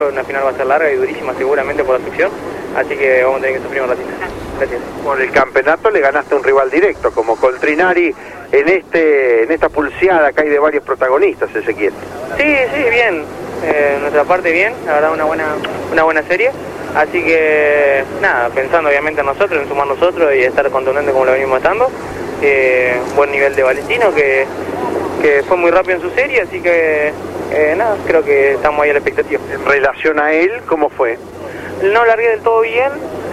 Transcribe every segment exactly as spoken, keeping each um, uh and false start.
una final va a ser larga y durísima seguramente por la sección, así que vamos a tener que sufrir un ratito. Gracias. Por el campeonato le ganaste a un rival directo, como Coltrinari, en este en esta pulseada que hay de varios protagonistas, Ezequiel. Sí, sí, bien. Eh, nuestra parte bien, la verdad una buena, una buena serie. Así que, nada, pensando obviamente en nosotros, en sumar nosotros y estar contundente como lo venimos estando. Eh, buen nivel de Valentino, que, que fue muy rápido en su serie, así que, eh, nada, creo que estamos ahí a la expectativa. En relación a él, ¿cómo fue? No largué del todo bien,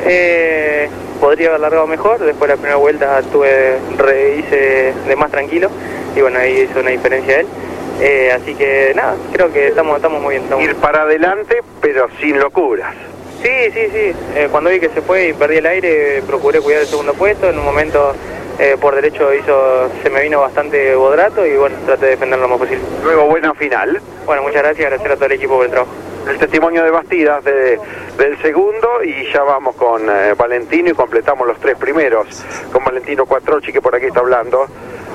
eh, podría haber largado mejor, después de la primera vuelta tuve, re, hice de más tranquilo, y bueno, ahí hizo una diferencia él. Eh, así que, nada, creo que estamos, estamos muy bien. Estamos... Ir para adelante, pero sin locuras. Sí, sí, sí. Eh, cuando vi que se fue y perdí el aire, procuré cuidar el segundo puesto. En un momento, eh, por derecho, hizo se me vino bastante bodrato y bueno, traté de defender lo más posible. Luego, buena final. Bueno, muchas gracias, agradecer a todo el equipo por el trabajo. El testimonio de Bastidas de, del segundo y ya vamos con eh, Valentino y completamos los tres primeros. Con Valentino Quattrocchi, que por aquí está hablando.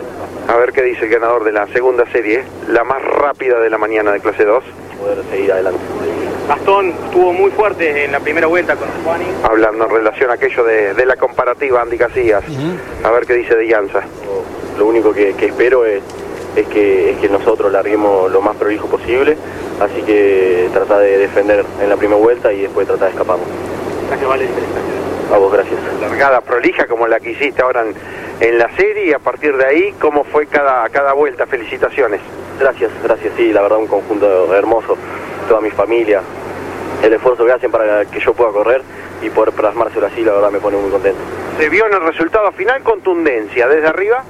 A ver qué dice el ganador de la segunda serie, la más rápida de la mañana de clase dos. Poder seguir adelante. Gastón estuvo muy fuerte en la primera vuelta con Juani. Hablando en relación a aquello de, de la comparativa, Andy Casillas. Uh-huh. A ver qué dice de Llanza. Lo único que, que espero es, es, que, es que nosotros larguemos lo más prolijo posible, así que tratar de defender en la primera vuelta y después tratar de escaparnos. Gracias, Vale. A vos, gracias. Largada prolija como la que hiciste ahora en, en la serie, y a partir de ahí, ¿cómo fue cada, cada vuelta? Felicitaciones. Gracias, gracias, sí, la verdad un conjunto hermoso, toda mi familia, el esfuerzo que hacen para que yo pueda correr y poder plasmárselo así, la verdad me pone muy contento. ¿Se vio en el resultado final contundencia desde arriba?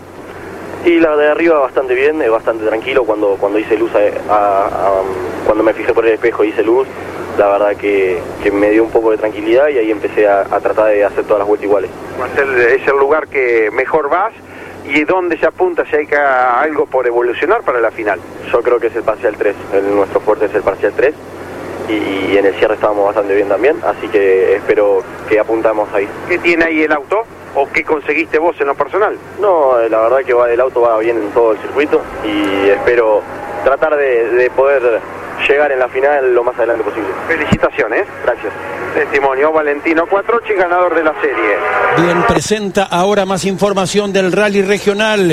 Sí, la de arriba bastante bien, bastante tranquilo. Cuando cuando hice luz, a, a, a, cuando me fijé por el espejo hice luz, la verdad que, que me dio un poco de tranquilidad y ahí empecé a, a tratar de hacer todas las vueltas iguales. Es el lugar que mejor vas. ¿Y dónde se apunta si hay que algo por evolucionar para la final? Yo creo que es el parcial tres, el, nuestro fuerte es el parcial tres y, y en el cierre estábamos bastante bien también, así que espero que apuntamos ahí. ¿Qué tiene ahí el auto o qué conseguiste vos en lo personal? No, la verdad que va, el auto va bien en todo el circuito y espero tratar de, de poder llegar en la final lo más adelante posible. Felicitaciones. Gracias. Testimonio Valentino Quattrocchi, ganador de la serie. Bien, presenta ahora más información del rally regional.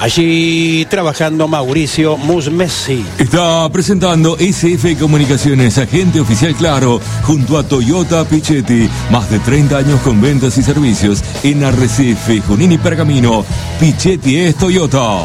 Allí trabajando Mauricio Musmesi. Está presentando S F Comunicaciones, agente oficial Claro, junto a Toyota Pichetti. Más de treinta años con ventas y servicios en Arrecife, Junín y Pergamino. Pichetti es Toyota.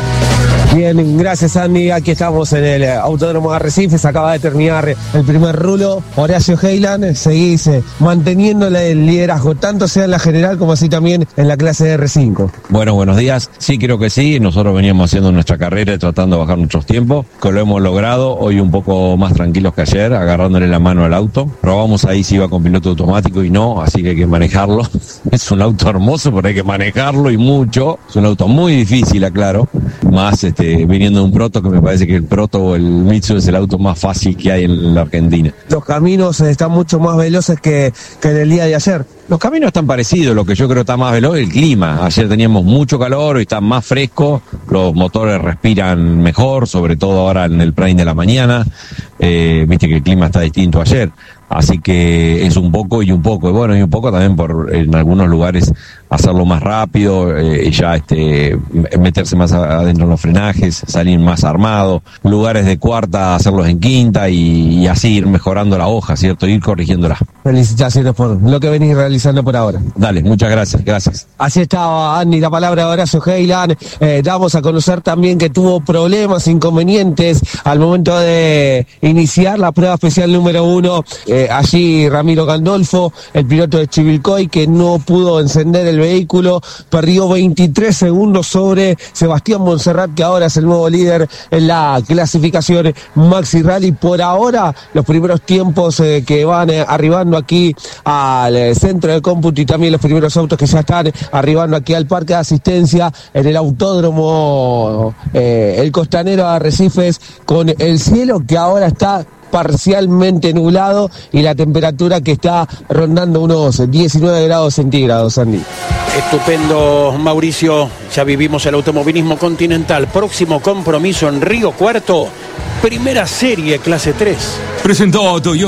Bien, gracias Andy, aquí estamos en el Autódromo de Arrecife, se acaba de terminar el primer rulo. Horacio Heiland, seguís manteniendo el liderazgo, tanto sea en la general como así también en la clase de R cinco. Bueno, buenos días, sí creo que sí, nosotros veníamos haciendo nuestra carrera y tratando de bajar nuestros tiempos, que lo hemos logrado, hoy un poco más tranquilos que ayer, agarrándole la mano al auto. Probamos ahí si iba con piloto automático y no, así que hay que manejarlo. Es un auto hermoso, pero hay que manejarlo y mucho, es un auto muy difícil, aclaro, más este viniendo de un proto, que me parece que el proto o el Mitsu es el auto más fácil que hay en la Argentina. Los caminos están mucho más veloces que, que en el día de ayer. Los caminos están parecidos, lo que yo creo está más veloz es el clima. Ayer teníamos mucho calor, hoy está más fresco, los motores respiran mejor, sobre todo ahora en el prime de la mañana. Eh, viste que el clima está distinto a ayer. Así que es un poco y un poco, y bueno, y un poco también por en algunos lugares hacerlo más rápido, eh, y ya este meterse más adentro en los frenajes, salir más armado, lugares de cuarta hacerlos en quinta y, y así ir mejorando la hoja, ¿cierto? Ir corrigiéndola. Felicitaciones por lo que venís realizando por ahora. Dale, muchas gracias, gracias. Así estaba Andy, la palabra de Horacio Heiland. Eh, damos a conocer también que tuvo problemas, inconvenientes al momento de iniciar la prueba especial número uno. Eh, allí Ramiro Gandolfo, el piloto de Chivilcoy, que no pudo encender el vehículo, perdió veintitrés segundos sobre Sebastián Monserrat, que ahora es el nuevo líder en la clasificación Maxi Rally. Por ahora, los primeros tiempos eh, que van eh, arribando aquí al eh, centro de cómputo y también los primeros autos que ya están arribando aquí al parque de asistencia en el autódromo eh, El Costanero de Arrecifes, con el cielo que ahora está parcialmente nublado y la temperatura que está rondando unos diecinueve grados centígrados, Andy. Estupendo, Mauricio. Ya vivimos el automovilismo continental. Próximo compromiso en Río Cuarto. Primera serie, clase tres. Presentó Toyota.